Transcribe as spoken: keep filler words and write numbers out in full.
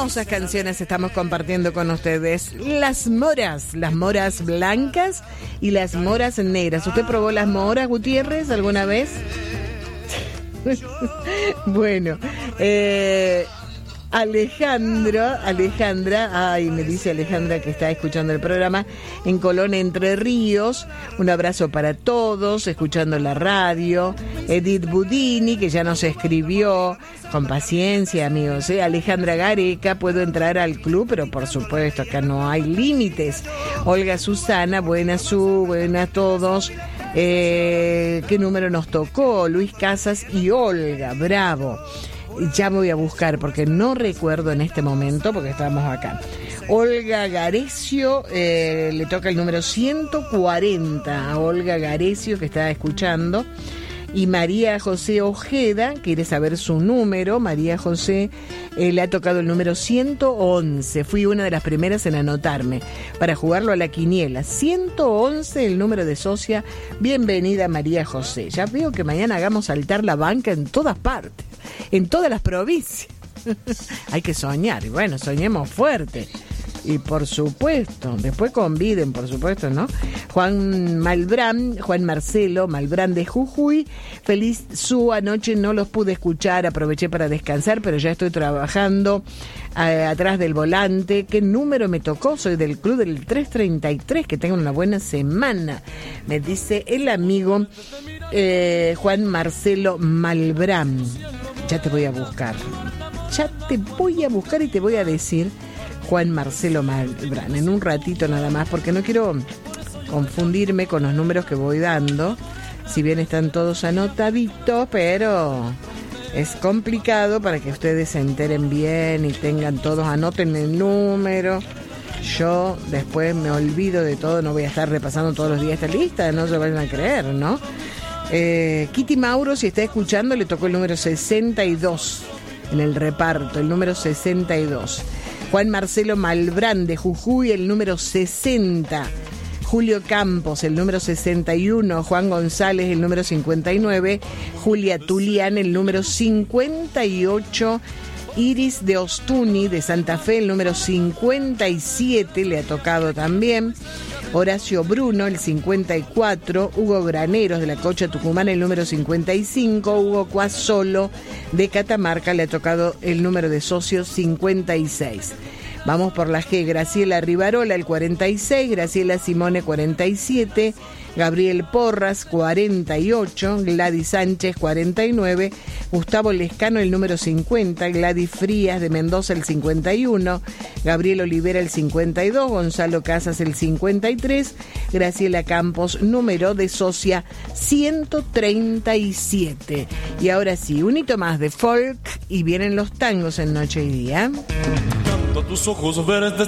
hermosas canciones estamos compartiendo con ustedes. Las moras, las moras blancas y las moras negras. ¿Usted probó las moras, Gutiérrez, alguna vez? Bueno, eh... Alejandro, Alejandra, ay, me dice Alejandra que está escuchando el programa en Colón, Entre Ríos. Un abrazo para todos, escuchando la radio. Edith Budini, que ya nos escribió, con paciencia, amigos, ¿eh? Alejandra Gareca, puedo entrar al club, pero por supuesto, acá no hay límites. Olga Susana, buenas su, buenas todos. Eh, ¿Qué número nos tocó? Luis Casas y Olga, bravo. Ya voy a buscar porque no recuerdo en este momento porque estamos acá. Olga Garecio, eh, le toca el número ciento cuarenta a Olga Garecio, que está escuchando. Y María José Ojeda quiere saber su número. María José eh, le ha tocado el número ciento once. Fui una de las primeras en anotarme para jugarlo a la quiniela. ciento once, el número de socia. Bienvenida, María José. Ya veo que mañana hagamos saltar la banca en todas partes, en todas las provincias. Hay que soñar. Y bueno, soñemos fuerte. Y por supuesto, después conviden, por supuesto, ¿no? Juan Malbrán, Juan Marcelo Malbrán de Jujuy. Feliz su anoche, no los pude escuchar, aproveché para descansar, pero ya estoy trabajando eh, atrás del volante. ¿Qué número me tocó? Soy del club del trescientos treinta y tres, que tengan una buena semana, me dice el amigo eh, Juan Marcelo Malbrán. Ya te voy a buscar, ya te voy a buscar y te voy a decir Juan Marcelo Malbrán, en un ratito nada más, porque no quiero confundirme con los números que voy dando, si bien están todos anotaditos, pero es complicado para que ustedes se enteren bien y tengan todos, anoten el número. Yo después me olvido de todo, no voy a estar repasando todos los días esta lista, no se vayan a creer, ¿no? Eh, Kitty Mauro, si está escuchando, le tocó el número sesenta y dos en el reparto, el número sesenta y dos. Juan Marcelo Malbrán de Jujuy, el número sesenta. Julio Campos, el número sesenta y uno. Juan González, el número cincuenta y nueve. Julia Tulián, el número cincuenta y ocho. Iris de Ostuni de Santa Fe, el número cincuenta y siete, le ha tocado también. Horacio Bruno, el cincuenta y cuatro. Hugo Graneros de la Cocha Tucumán, el número cincuenta y cinco. Hugo Cuasolo de Catamarca, le ha tocado el número de socios cincuenta y seis. Vamos por la G. Graciela Rivarola, el cuarenta y seis. Graciela Simone, cuarenta y siete. Gabriel Porras, cuarenta y ocho. Gladys Sánchez, cuarenta y nueve. Gustavo Lescano, el número cincuenta. Gladys Frías de Mendoza, el cincuenta y uno. Gabriel Olivera, el cincuenta y dos. Gonzalo Casas, el cincuenta y tres. Graciela Campos, número de socia ciento treinta y siete. Y ahora sí, un hito más de folk y vienen los tangos en Noche y Día. Tus ojos verdes